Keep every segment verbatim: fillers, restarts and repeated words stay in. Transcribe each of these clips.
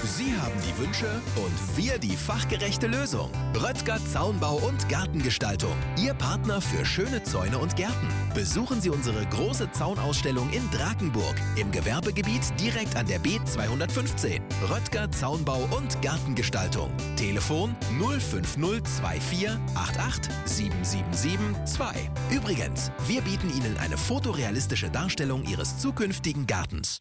Sie haben die Wünsche und wir die fachgerechte Lösung. Röttger Zaunbau und Gartengestaltung. Ihr Partner für schöne Zäune und Gärten. Besuchen Sie unsere große Zaunausstellung in Drakenburg im Gewerbegebiet direkt an der B zweihundertfünfzehn. Röttger Zaunbau und Gartengestaltung. Telefon null fünf null zwei vier acht acht sieben sieben sieben zwei. Übrigens, wir bieten Ihnen eine fotorealistische Darstellung Ihres zukünftigen Gartens.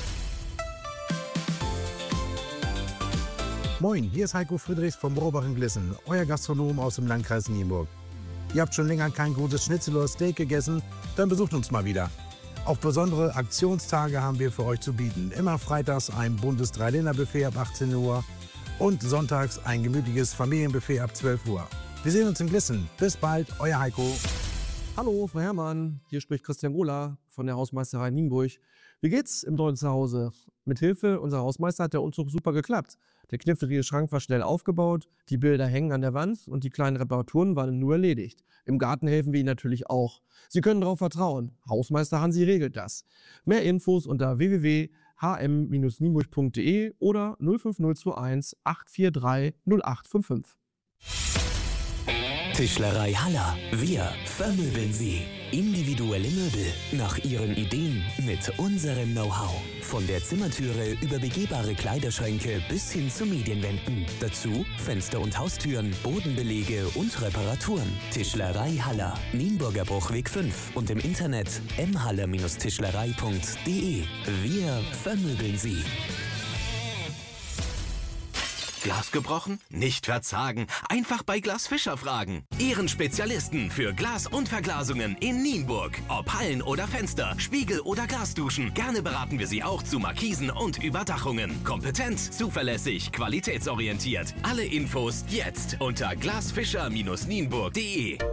Moin, hier ist Heiko Friedrichs vom Brobach in Glissen, euer Gastronom aus dem Landkreis Nienburg. Ihr habt schon länger kein gutes Schnitzel oder Steak gegessen? Dann besucht uns mal wieder. Auch besondere Aktionstage haben wir für euch zu bieten. Immer freitags ein buntes Dreiländerbuffet ab achtzehn Uhr und sonntags ein gemütliches Familienbuffet ab zwölf Uhr. Wir sehen uns in Glissen. Bis bald, euer Heiko. Hallo, Frau Herrmann, hier spricht Christian Gohler von der Hausmeisterei Nienburg. Wie geht's im neuen Zuhause? Mit Hilfe unserer Hausmeister hat der Umzug super geklappt. Der knifflige Schrank war schnell aufgebaut, die Bilder hängen an der Wand und die kleinen Reparaturen waren nur erledigt. Im Garten helfen wir Ihnen natürlich auch. Sie können darauf vertrauen. Hausmeister Hansi regelt das. Mehr Infos unter w w w punkt h m bindestrich nienburg punkt d e oder null fünf null zwei eins acht vier drei null acht fünf fünf. Tischlerei Haller. Wir vermöbeln Sie. Individuelle Möbel nach Ihren Ideen mit unserem Know-how. Von der Zimmertüre über begehbare Kleiderschränke bis hin zu Medienwänden. Dazu Fenster und Haustüren, Bodenbelege und Reparaturen. Tischlerei Haller. Nienburger Bruchweg fünf und im Internet m haller Bindestrich tischlerei punkt d e. Wir vermöbeln Sie. Glas gebrochen? Nicht verzagen. Einfach bei Glas Fischer fragen. Ihren Spezialisten für Glas und Verglasungen in Nienburg. Ob Hallen oder Fenster, Spiegel oder Glasduschen. Gerne beraten wir Sie auch zu Markisen und Überdachungen. Kompetent, zuverlässig, qualitätsorientiert. Alle Infos jetzt unter glasfischer Bindestrich nienburg punkt d e.